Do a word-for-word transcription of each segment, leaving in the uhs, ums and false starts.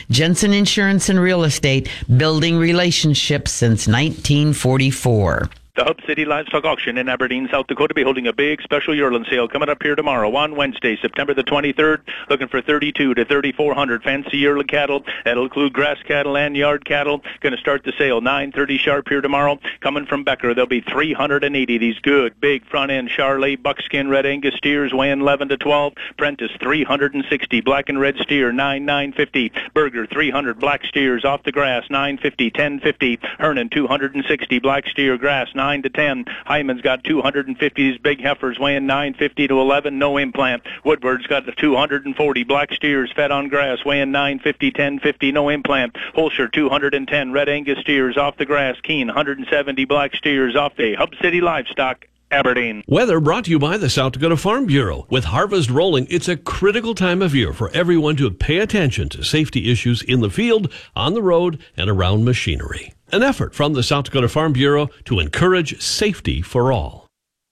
Jensen Insurance and Real Estate, building relationships since nineteen forty-four. The Hub City Livestock Auction in Aberdeen, South Dakota, will be holding a big special yearling sale coming up here tomorrow on Wednesday, September the twenty-third. Looking for thirty-two to thirty-four hundred fancy yearling cattle. That'll include grass cattle and yard cattle. Going to start the sale nine thirty sharp here tomorrow. Coming from Becker, there'll be three hundred eighty. These good, big front-end Charolais buckskin red Angus steers weighing eleven to twelve. Prentice three hundred sixty. Black and red steer nine nine fifty. Berger three hundred black steers off the grass nine fifty, ten fifty. Hernan two hundred sixty black steer grass nine to ten. Hyman's got two hundred fifty. These big heifers weighing nine fifty to eleven, no implant. Woodward's got the two hundred forty black steers fed on grass weighing nine fifty, ten fifty, no implant. Holscher two hundred ten red Angus steers off the grass. Keene one hundred seventy black steers off the Hub City Livestock, Aberdeen. Weather brought to you by the South Dakota Farm Bureau. With harvest rolling, it's a critical time of year for everyone to pay attention to safety issues in the field, on the road, and around machinery. An effort from the South Dakota Farm Bureau to encourage safety for all.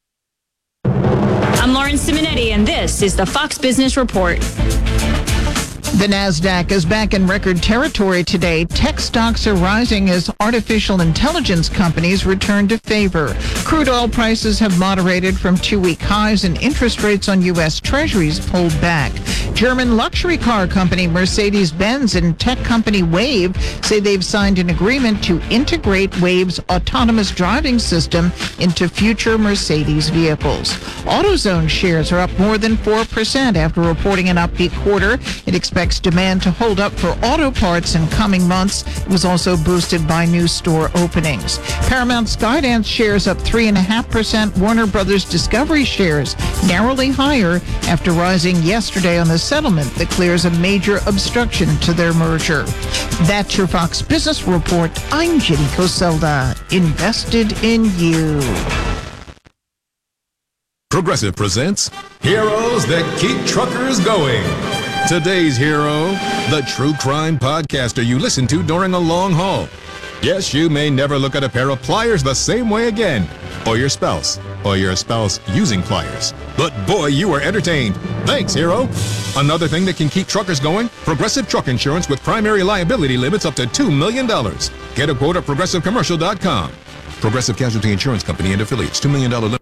I'm Lauren Simonetti, and this is the Fox Business Report. The NASDAQ is back in record territory today. Tech stocks are rising as artificial intelligence companies return to favor. Crude oil prices have moderated from two-week highs, and interest rates on U S Treasuries pulled back. German luxury car company Mercedes-Benz and tech company Wave say they've signed an agreement to integrate Wave's autonomous driving system into future Mercedes vehicles. AutoZone shares are up more than four percent after reporting an upbeat quarter. It expects demand to hold up for auto parts in coming months. It was also boosted by new store openings. Paramount Skydance shares up three point five percent. Warner Brothers Discovery shares narrowly higher after rising yesterday on the settlement that clears a major obstruction to their merger. That's your Fox Business Report. I'm Jenny Coselda. Invested in you. Progressive presents Heroes That Keep Truckers Going. Today's hero, the true crime podcaster you listen to during a long haul. Yes, you may never look at a pair of pliers the same way again, or your spouse, or your spouse using pliers. But boy, you were entertained. Thanks, hero. Another thing that can keep truckers going, Progressive Truck Insurance with primary liability limits up to two million dollars. Get a quote at progressive commercial dot com. Progressive Casualty Insurance Company and affiliates, two million dollars limit.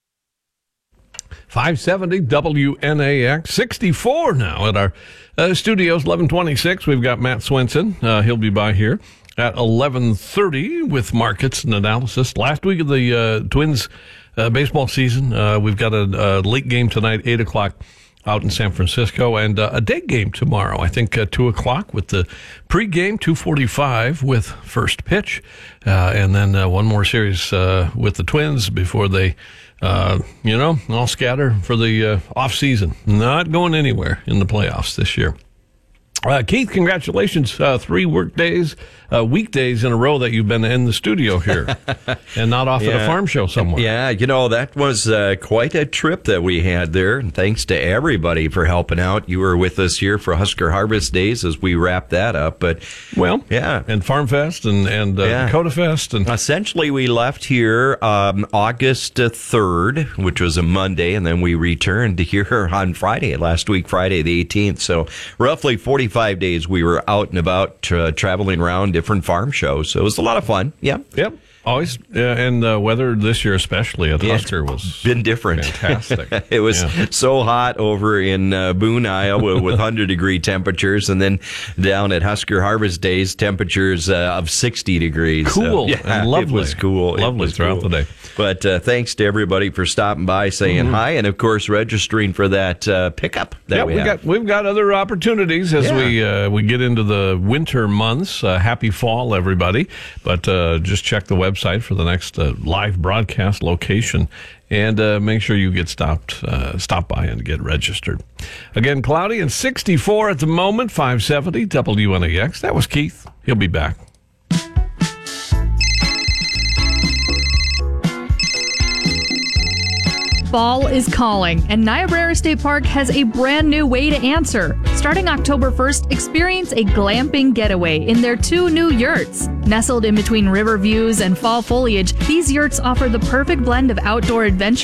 five seventy W N A X, sixty-four now at our uh, studios, eleven twenty-six. We've got Matt Swenson. Uh, he'll be by here at eleven thirty with markets and analysis. Last week of the uh, Twins uh, baseball season, uh, we've got a, a late game tonight, eight o'clock out in San Francisco, and uh, a day game tomorrow, I think uh, two o'clock with the pregame, two forty-five with first pitch, uh, and then uh, one more series uh, with the Twins before they Uh, you know, all scatter for the uh, off season. Not going anywhere in the playoffs this year. Uh, Keith, congratulations. Uh, three work days, uh, weekdays in a row that you've been in the studio here and not off yeah. at a farm show somewhere. Yeah, you know, that was uh, quite a trip that we had there. And thanks to everybody for helping out. You were with us here for Husker Harvest Days as we wrap that up. But Well, yeah. And Farm Fest and, and uh, yeah. Dakota Fest. And essentially, we left here um, August third, which was a Monday, and then we returned here on Friday, last week, Friday the eighteenth. So roughly forty-five days we were out and about tra- traveling around different farm shows. So it was a lot of fun. Yeah. Yep. Always. Uh, and the uh, weather this year, especially at yeah, Husker, was been different. Fantastic. It was yeah. so hot over in uh, Boone, Iowa, with one hundred degree temperatures, and then down at Husker Harvest Days, temperatures uh, of sixty degrees. Cool. So, yeah, and lovely. It was cool. Lovely it was throughout cool. the day. But uh, thanks to everybody for stopping by, saying mm-hmm. hi, and of course registering for that uh, pickup that yeah, we, we have. got we've got other opportunities as yeah. we uh, we get into the winter months. Uh, happy fall, everybody! But uh, just check the website for the next uh, live broadcast location, and uh, make sure you get stopped uh, stop by and get registered. Again, cloudy and sixty-four at the moment. five seventy W N A X. That was Keith. He'll be back. Fall is calling, and Niobrara State Park has a brand new way to answer. Starting October first, experience a glamping getaway in their two new yurts. Nestled in between river views and fall foliage, these yurts offer the perfect blend of outdoor adventure